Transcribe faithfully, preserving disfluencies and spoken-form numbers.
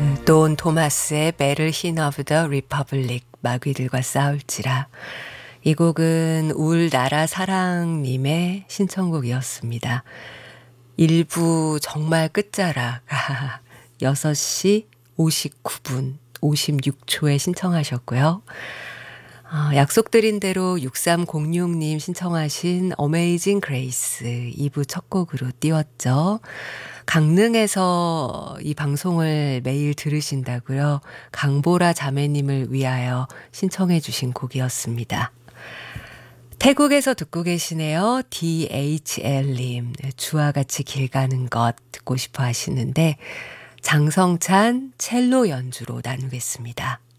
돈 토마스의 Battle Hymn of the Republic, 마귀들과 싸울지라. 이 곡은 울나라 사랑님의 신청곡이었습니다. 일 부 정말 끝자락 여섯 시 오십구 분 오십육 초에 신청하셨고요. 어, 약속드린 대로 육삼공육 님 신청하신 Amazing Grace 이 부 첫 곡으로 띄웠죠. 강릉에서 이 방송을 매일 들으신다고요. 강보라 자매님을 위하여 신청해 주신 곡이었습니다. 태국에서 듣고 계시네요. 디에이치엘님, 주와 같이 길 가는 것 듣고 싶어 하시는데 장성찬 첼로 연주로 나누겠습니다.